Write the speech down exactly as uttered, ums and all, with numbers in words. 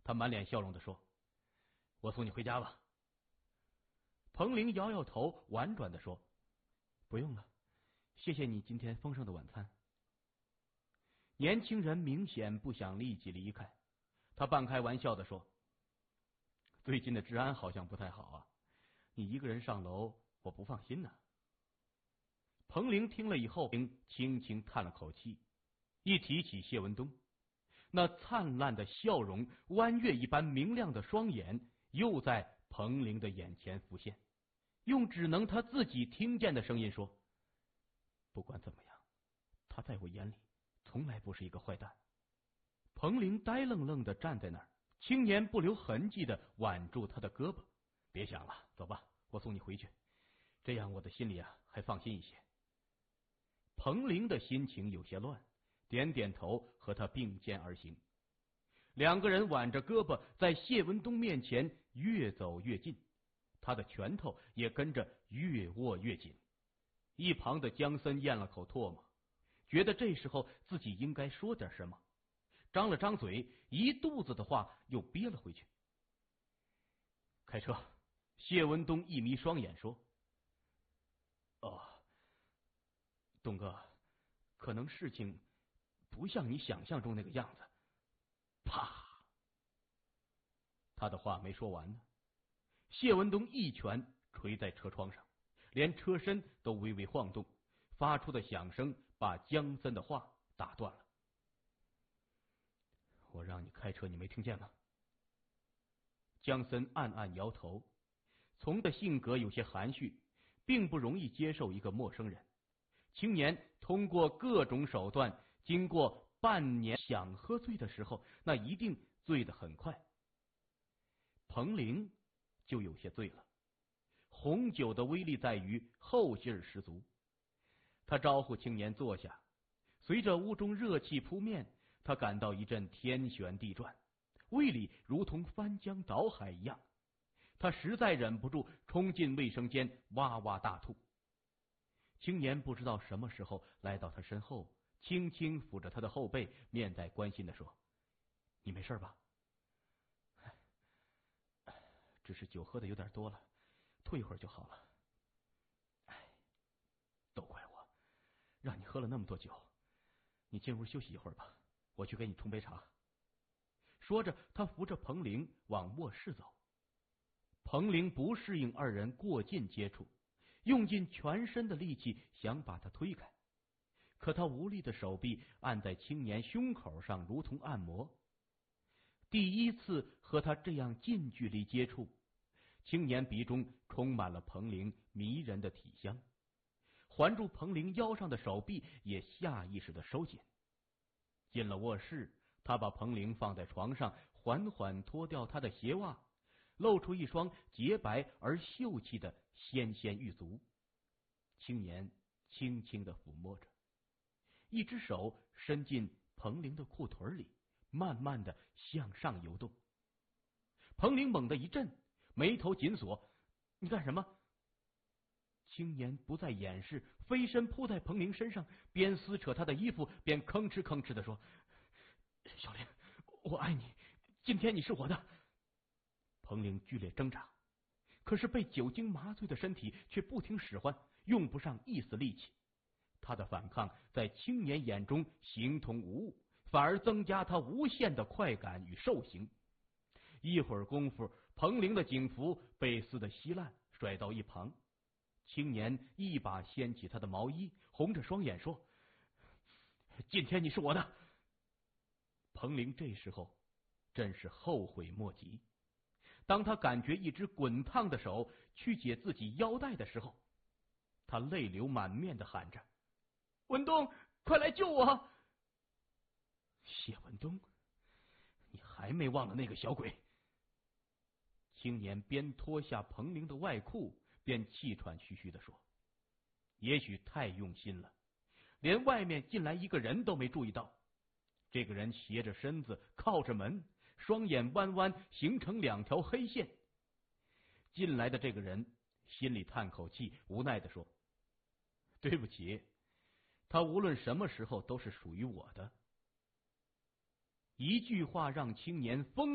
他满脸笑容地说：“我送你回家吧。”彭玲摇摇头，婉转地说：“不用了，谢谢你今天丰盛的晚餐。”年轻人明显不想立即离开，他半开玩笑地说：“最近的治安好像不太好啊，你一个人上楼，我不放心呢。”彭玲听了以后，轻轻叹了口气，一提起谢文东，那灿烂的笑容，弯月一般明亮的双眼，又在彭玲的眼前浮现，用只能他自己听见的声音说：“不管怎么样，他在我眼里从来不是一个坏蛋。”彭玲呆愣愣的站在那儿，青年不留痕迹的挽住他的胳膊：“别想了，走吧，我送你回去，这样我的心里啊还放心一些。”彭玲的心情有些乱，点点头，和他并肩而行。两个人挽着胳膊，在谢文东面前越走越近，他的拳头也跟着越握越紧。一旁的江森咽了口唾沫，觉得这时候自己应该说点什么，张了张嘴，一肚子的话又憋了回去。开车。谢文东一眯双眼说：“哦，东哥，可能事情不像你想象中那个样子。”啪！他的话没说完呢，谢文东一拳捶在车窗上，连车身都微微晃动，发出的响声把江森的话打断了。“我让你开车，你没听见吗？”江森暗暗摇头，从的性格有些含蓄，并不容易接受一个陌生人。青年通过各种手段，经过半年，想喝醉的时候，那一定醉得很快。彭玲就有些醉了，红酒的威力在于后劲儿十足。他招呼青年坐下，随着屋中热气扑面，他感到一阵天旋地转，胃里如同翻江倒海一样。他实在忍不住，冲进卫生间哇哇大吐。青年不知道什么时候来到他身后，轻轻抚着他的后背，面带关心地说：“你没事吧？”“只是酒喝的有点多了，吐一会儿就好了。”“哎，都怪我，让你喝了那么多酒。你进屋休息一会儿吧，我去给你冲杯茶。”说着，他扶着彭玲往卧室走。彭玲不适应二人过近接触，用尽全身的力气想把他推开，可他无力的手臂按在青年胸口上，如同按摩。第一次和他这样近距离接触，青年鼻中充满了彭玲迷人的体香，环住彭玲腰上的手臂也下意识的收紧。进了卧室，他把彭玲放在床上，缓缓脱掉她的鞋袜，露出一双洁白而秀气的纤纤玉足。青年轻轻的抚摸着，一只手伸进彭玲的裤腿里，慢慢的向上游动。彭玲猛地一震，眉头紧锁：“你干什么？”青年不再掩饰，飞身扑在彭玲身上，边撕扯她的衣服，边吭哧吭哧的说：“小玲，我爱你，今天你是我的。”彭玲剧烈挣扎，可是被酒精麻醉的身体却不听使唤，用不上一丝力气。他的反抗在青年眼中形同无物，反而增加他无限的快感与受刑。一会儿功夫，彭玲的警服被撕得稀烂，甩到一旁。青年一把掀起他的毛衣，红着双眼说：“今天你是我的。”彭玲这时候真是后悔莫及。当他感觉一只滚烫的手去解自己腰带的时候，他泪流满面的喊着：“文东，快来救我！”谢文东，你还没忘了那个小鬼？青年边脱下彭玲的外裤，边气喘吁吁的说：“也许太用心了，连外面进来一个人都没注意到。这个人斜着身子靠着门，双眼弯弯，形成两条黑线。”进来的这个人心里叹口气，无奈的说：“对不起，他无论什么时候都是属于我的。”一句话让青年疯